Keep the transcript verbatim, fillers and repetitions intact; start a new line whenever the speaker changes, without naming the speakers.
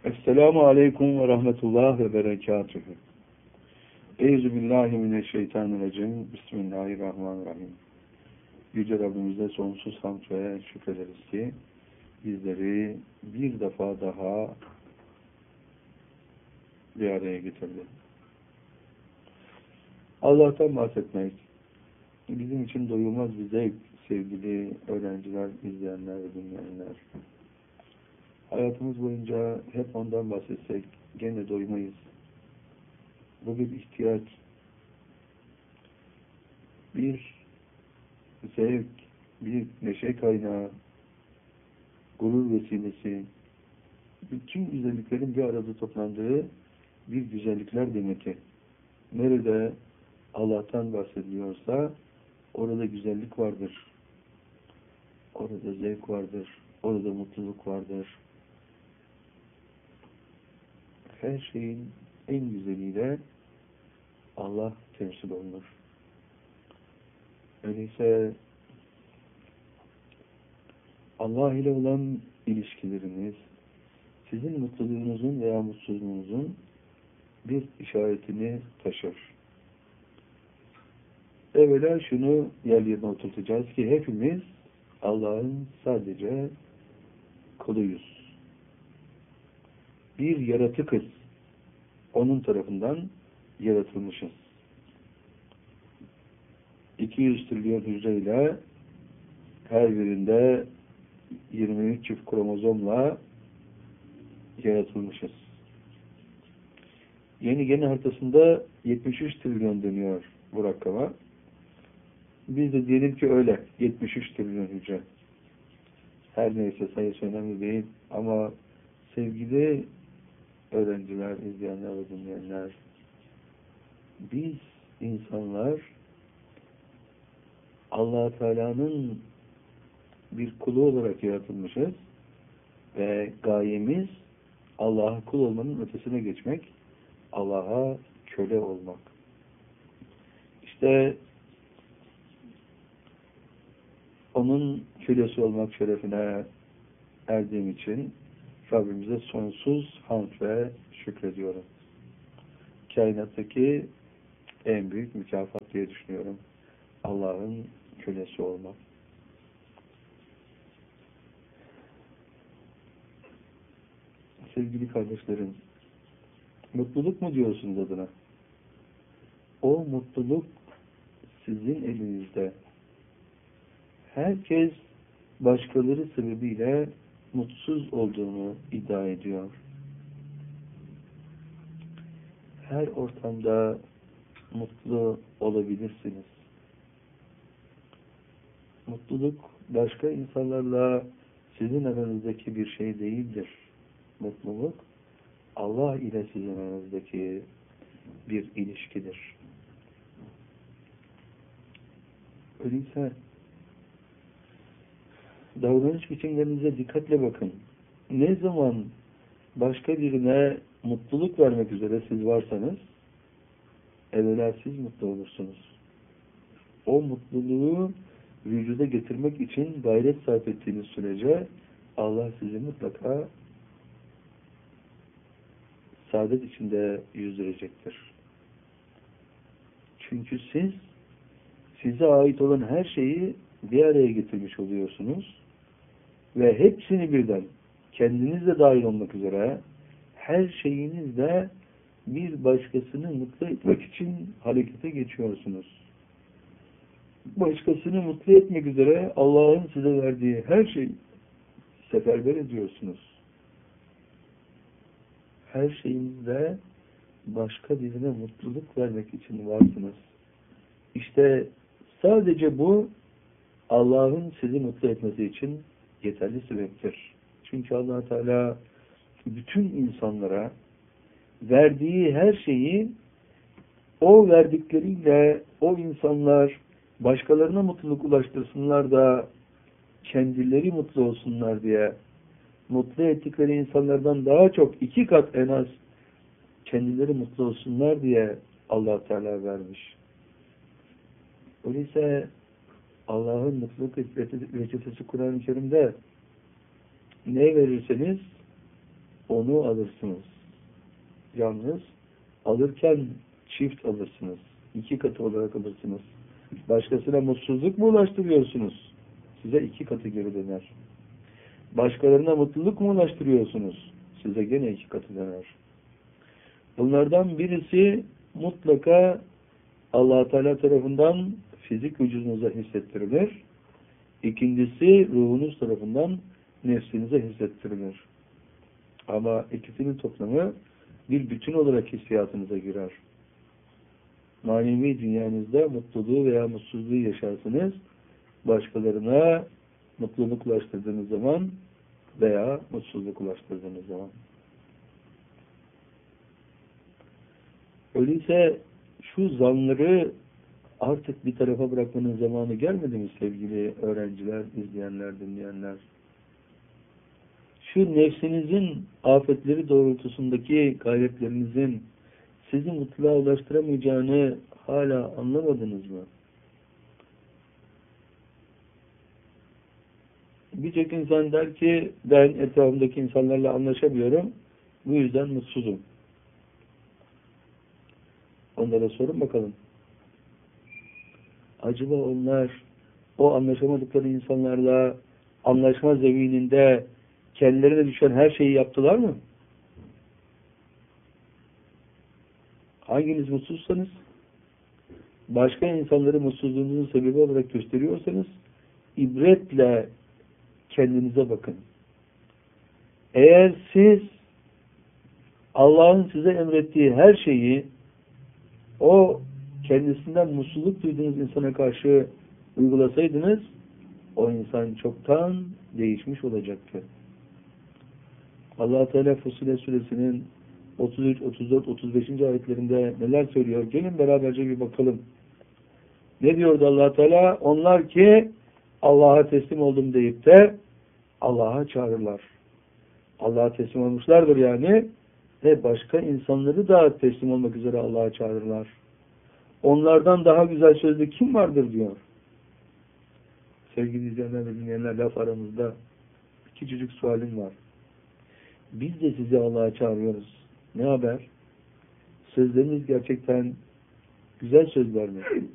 Esselamu Aleyküm ve Rahmetullah ve Berekatühü. Euzubillahimineşşeytanirracim. Bismillahirrahmanirrahim. Yüce Rabbimize sonsuz hamd ve şükrederiz ki bizleri bir defa daha bir araya getirdi. Allah'tan bahsetmek bizim için doyulmaz bir zevk, sevgili öğrenciler, izleyenler ve dinleyenler. Hayatımız boyunca hep ondan bahsetsek gene doymayız. Bu bir ihtiyaç, bir zevk, bir neşe kaynağı, gurur vesilesi, bütün güzelliklerin bir arada toplandığı bir güzellikler demeti. Nerede Allah'tan bahsediliyorsa orada güzellik vardır. Orada zevk vardır. Orada mutluluk vardır. Her şeyin en güzeliyle Allah temsil olunur. Öyleyse Allah ile olan ilişkileriniz sizin mutluluğunuzun veya mutsuzluğunuzun bir işaretini taşır. Evvela şunu yer yerine oturtacağız ki hepimiz Allah'ın sadece kuluyuz. Bir yaratıkız. Onun tarafından yaratılmışız. iki yüz trilyon hücreyle her birinde yirmi üç çift kromozomla yaratılmışız. Yeni gene haritasında yetmiş üç trilyon dönüyor bu rakama. Biz de diyelim ki öyle. yetmiş üç trilyon hücre. Her neyse sayısı önemli değil. Ama sevgili öğrenciler, izleyenler ve dinleyenler, biz insanlar Allah-u Teala'nın bir kulu olarak yaratılmışız ve gayemiz Allah'a kul olmanın ötesine geçmek, Allah'a köle olmak. İşte onun kölesi olmak şerefine erdiğim için Rabbimize sonsuz hamd ve şükrediyorum. Kainattaki en büyük mükafat diye düşünüyorum. Allah'ın kölesi olmak. Sevgili kardeşlerim, mutluluk mu diyorsunuz adına? O mutluluk sizin elinizde. Herkes başkaları sebebiyle mutsuz olduğunu iddia ediyor. Her ortamda mutlu olabilirsiniz. Mutluluk başka insanlarla sizin aranızdaki bir şey değildir. Mutluluk Allah ile sizin aranızdaki bir ilişkidir. Öyleyse davranış biçimlerinize dikkatle bakın. Ne zaman başka birine mutluluk vermek üzere siz varsanız, evvela siz mutlu olursunuz. O mutluluğu vücuda getirmek için gayret sarf ettiğiniz sürece Allah sizi mutlaka saadet içinde yüzdürecektir. Çünkü siz size ait olan her şeyi bir araya getirmiş oluyorsunuz ve hepsini birden kendiniz de dahil olmak üzere her şeyinizle bir başkasını mutlu etmek için harekete geçiyorsunuz. Başkasını mutlu etmek üzere Allah'ın size verdiği her şeyi seferber ediyorsunuz. Her şeyinizde başka birine mutluluk vermek için varsınız. İşte sadece bu Allah'ın sizi mutlu etmesi için yeterli sebeptir. Çünkü Allah Teala bütün insanlara verdiği her şeyi o verdikleriyle o insanlar başkalarına mutluluk ulaştırsınlar da kendileri mutlu olsunlar diye mutlu ettikleri insanlardan daha çok iki kat en az kendileri mutlu olsunlar diye Allah Teala vermiş. Öyleyse Allah'ın mutluluk reçetesi Kur'an-ı Kerim'de ne verirseniz onu alırsınız. Yalnız alırken çift alırsınız. İki katı olarak alırsınız. Başkasına mutsuzluk mu ulaştırıyorsunuz? Size iki katı geri döner. Başkalarına mutluluk mu ulaştırıyorsunuz? Size gene iki katı döner. Bunlardan birisi mutlaka Allah Teala tarafından fizik vücudunuza hissettirilir. İkincisi ruhunuz tarafından nefsinize hissettirilir. Ama ikisinin toplamı bir bütün olarak hissiyatınıza girer. Manevi dünyanızda mutluluğu veya mutsuzluğu yaşarsınız. Başkalarına mutluluk ulaştırdığınız zaman veya mutsuzluk ulaştırdığınız zaman. Öyleyse şu zanları artık bir tarafa bırakmanın zamanı gelmedi mi sevgili öğrenciler, izleyenler, dinleyenler? Şu nefsinizin afetleri doğrultusundaki gayretlerinizin sizi mutluluğa ulaştıramayacağını hala anlamadınız mı? Birçok insan der ki ben etrafımdaki insanlarla anlaşamıyorum, bu yüzden mutsuzum. Onlara sorun bakalım. Acaba onlar o anlaşamadıkları insanlarla anlaşma zemininde kendilerine düşen her şeyi yaptılar mı? Hanginiz mutsuzsanız, başka insanları mutsuzluğunuzun sebebi olarak gösteriyorsanız, ibretle kendinize bakın. Eğer siz Allah'ın size emrettiği her şeyi o kendisinden mutsuzluk duyduğunuz insana karşı uygulasaydınız, o insan çoktan değişmiş olacaktı. Allah Teala Fussilet Suresinin otuz üç, otuz dört, otuz beşinci ayetlerinde neler söylüyor? Gelin beraberce bir bakalım. Ne diyordu Allah Teala? Onlar ki Allah'a teslim oldum deyip de Allah'a çağırırlar. Allah'a teslim olmuşlardır yani ve başka insanları da teslim olmak üzere Allah'a çağırırlar. Onlardan daha güzel sözlü kim vardır diyor. Sevgili izleyenler ve dinleyenler, laf aramızda iki küçücük sualim var. Biz de sizi Allah'a çağırıyoruz. Ne haber? Sözleriniz gerçekten güzel sözler mi?